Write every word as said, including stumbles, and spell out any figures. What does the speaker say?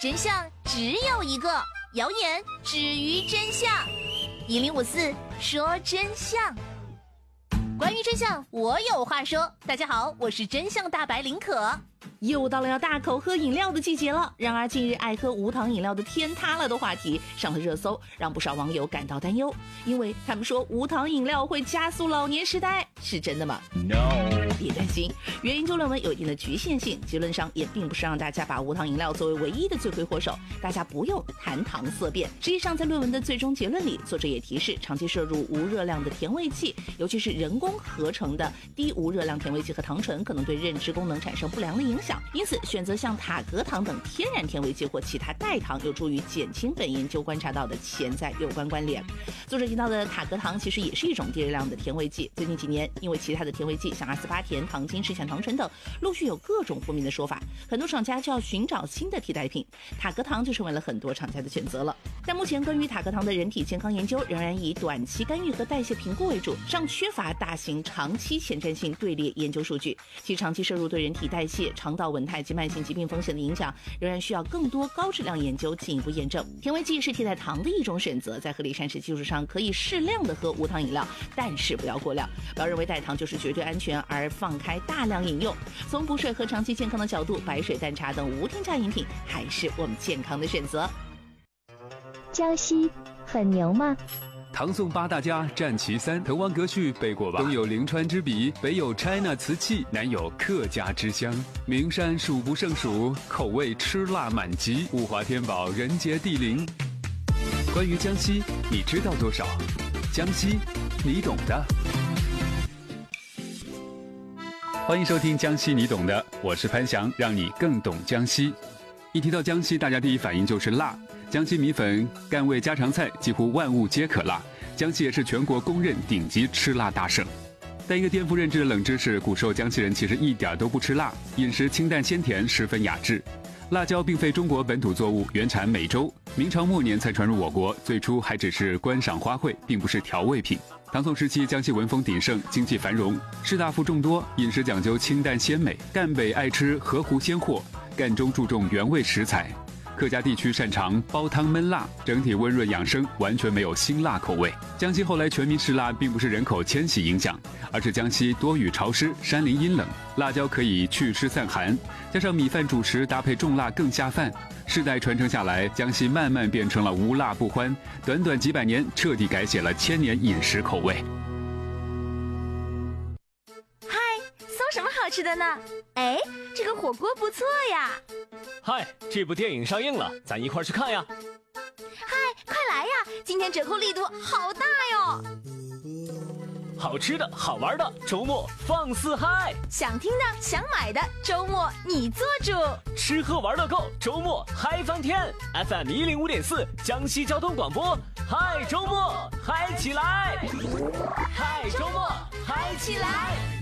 真相只有一个，谣言止于真相。一零五四说真相，关于真相，我有话说。大家好，我是真相大白林可。又到了要大口喝饮料的季节了，然而近日爱喝无糖饮料的天塌了的话题上了热搜，让不少网友感到担忧，因为他们说无糖饮料会加速老年痴呆，是真的吗 ？No， 别担心，原研究论文有一定的局限性，结论上也并不是让大家把无糖饮料作为唯一的罪魁祸首，大家不用谈糖色变。实际上，在论文的最终结论里，作者也提示，长期摄入无热量的甜味剂，尤其是人工合成的低无热量甜味剂和糖醇，可能对认知功能产生不良的影响。因此，选择像塔格糖等天然甜味剂或其他代糖，有助于减轻本研究观察到的潜在有关关联。作者提到的塔格糖其实也是一种低热量的甜味剂。最近几年，因为其他的甜味剂像阿斯巴甜、糖精、赤藓糖醇等，陆续有各种负面的说法，很多厂家就要寻找新的替代品，塔格糖就成为了很多厂家的选择了。但目前关于塔格糖的人体健康研究仍然以短期干预和代谢评估为主，尚缺乏大型长期前瞻性队列研究数据。其长期摄入对人体代谢、肠道稳态及慢性疾病风险的影响，仍然需要更多高质量研究进一步验证。甜味剂是替代糖的一种选择，在合理膳食基础上，可以适量的喝无糖饮料，但是不要过量，不要认为代糖就是绝对安全而放开大量饮用。从补水和长期健康的角度，白水淡茶等无添加饮品还是我们健康的选择。 江西很牛吗？ 唐宋八大家占其三，滕王阁序背过吧？东有临川之笔，北有 China 瓷器，南有客家之乡。名山数不胜数，口味吃辣满级，物华天宝，人杰地灵。关于江西，你知道多少？江西，你懂的。欢迎收听江西你懂的，我是潘翔，让你更懂江西。一提到江西，大家第一反应就是辣。江西米粉、赣味家常菜几乎万物皆可辣，江西也是全国公认顶级吃辣大省。但一个颠覆认知的冷知识，古时候江西人其实一点都不吃辣，饮食清淡鲜甜，十分雅致。辣椒并非中国本土作物，原产美洲，明朝末年才传入我国，最初还只是观赏花卉，并不是调味品。唐宋时期，江西文风鼎盛，经济繁荣，士大夫众多，饮食讲究清淡鲜美。赣北爱吃河湖鲜货，赣中注重原味食材。客家地区擅长煲汤焖辣，整体温润养生，完全没有辛辣口味。江西后来全民吃辣，并不是人口迁徙影响，而是江西多雨潮湿，山林阴冷，辣椒可以祛湿散寒，加上米饭主食搭配重辣更下饭。世代传承下来，江西慢慢变成了无辣不欢，短短几百年，彻底改写了千年饮食口味。 嗨，搜什么好吃的呢？哎，这个火锅不错呀。 嗨，这部电影上映了，咱一块去看呀！ 嗨，快来呀！今天折扣力度好大哟！ 好吃的好玩的，周末放肆嗨！ 想听的想买的，周末你做主。 吃喝玩乐购，周末嗨翻天 ！F M 一零五点四，江西交通广播，嗨周末嗨起来！嗨周末嗨起来！